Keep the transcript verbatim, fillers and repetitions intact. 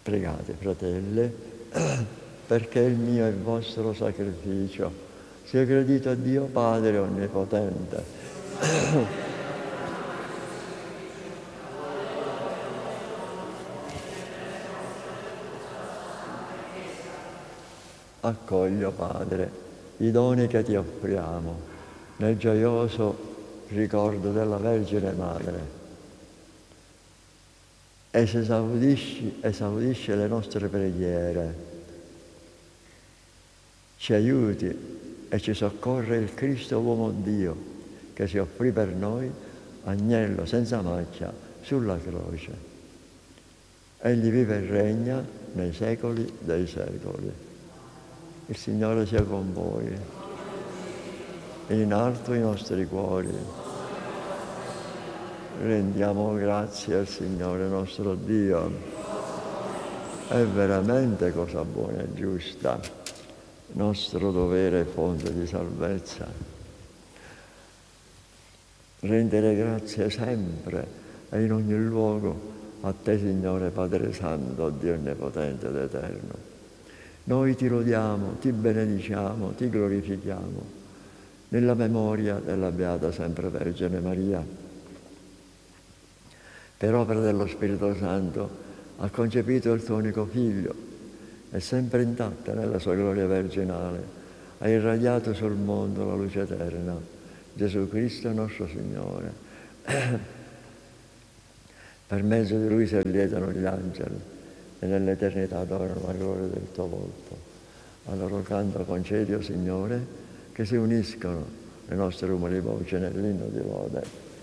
Pregate, fratelli, perché il mio e il vostro sacrificio sia gradito a Dio Padre Onnipotente. Accoglio, Padre, i doni che ti offriamo nel gioioso ricordo della Vergine Madre. Esaudisci, esaudisci le nostre preghiere, ci aiuti e ci soccorre il Cristo uomo Dio che si offrì per noi, agnello senza macchia, sulla croce. Egli vive e regna nei secoli dei secoli. Il Signore sia con voi. In alto i nostri cuori. Rendiamo grazie al Signore nostro Dio. È veramente cosa buona e giusta, nostro dovere e fonte di salvezza. Rendere grazie sempre e in ogni luogo a te, Signore Padre Santo, Dio Onnipotente ed Eterno. Noi ti lodiamo, ti benediciamo, ti glorifichiamo nella memoria della Beata Sempre Vergine Maria. Per opera dello Spirito Santo ha concepito il tuo unico Figlio e sempre intatta nella sua gloria virginale ha irradiato sul mondo la luce eterna, Gesù Cristo nostro Signore. Per mezzo di Lui si allietano gli angeli e nell'eternità adorano la gloria del tuo volto. A loro canto concedi, o Signore, che si uniscono le nostre umili voci nell'inno di lode.